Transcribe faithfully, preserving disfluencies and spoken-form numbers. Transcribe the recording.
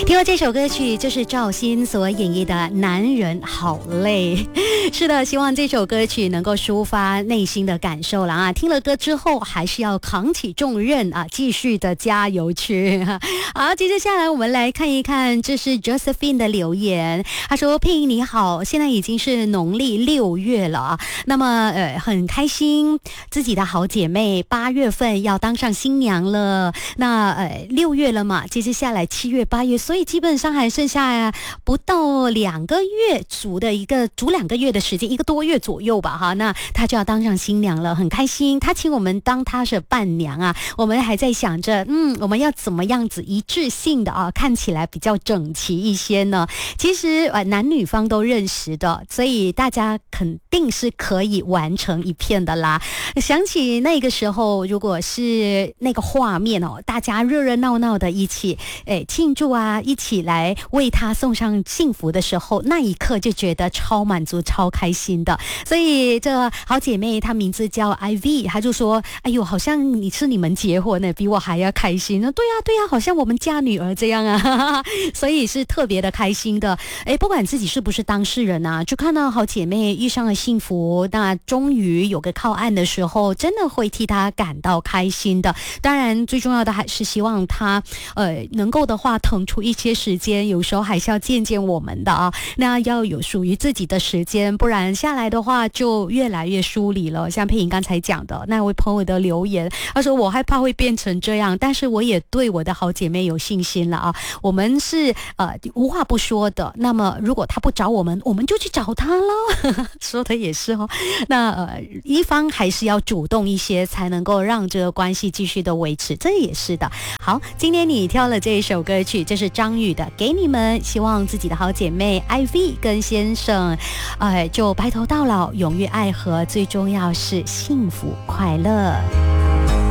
听了这首歌曲，就是赵鑫所演绎的《男人好累》。是的，希望这首歌曲能够抒发内心的感受了啊！听了歌之后，还是要扛起重任啊，继续的加油去。好，接着下来我们来看一看，这是 Josephine 的留言。他说：“佩你好，现在已经是农历六月了啊，那么呃很开心，自己的好姐妹八月份要当上新娘了。那呃六月了嘛，接着下来七月、八月，所以基本上还剩下不到两个月足的一个足两个月的时间，一个多月左右吧哈。那她就要当上新娘了，很开心。她请我们当她是伴娘啊，我们还在想着，嗯，我们要怎么样子一致性的啊，看起来比较整齐一些呢？其实呃男女方都认识的，所以大家肯定是可以完成一片的啦。想起那个时候，如果是那个画面哦，大家热热闹闹的一起诶庆祝啊，一起来为她送上幸福的时候，那一刻就觉得超满足、超开心的。所以这好姐妹她名字叫 I V， 她就说：“哎呦，好像你是你们结婚呢，比我还要开心呢。”对呀、啊，对呀、啊，好像我们家女儿这样啊，所以是特别的开心的。哎，不管自己是不是当事人啊，就看到好姐妹遇上了幸福，那终于有个靠岸的时候，真的会替她感到开心的。当然，最重要的还是希望她呃能够的话腾出一些时间，有时候还是要见见我们的啊。那要有属于自己的时间，不然下来的话就越来越疏离了。像佩莹刚才讲的那位朋友的留言，他说我害怕会变成这样，但是我也对我的好姐妹有信心了啊。我们是呃无话不说的，那么如果她不找我们，我们就去找她咯。说的也是哦。那呃一方还是要主动一些，才能够让这个关系继续的维持，这也是的。好，今天你挑了这一首歌曲，这是张宇的《给你们》，希望自己的好姐妹 I V 跟先生呃就白头到老，永浴爱河，最重要是幸福快乐。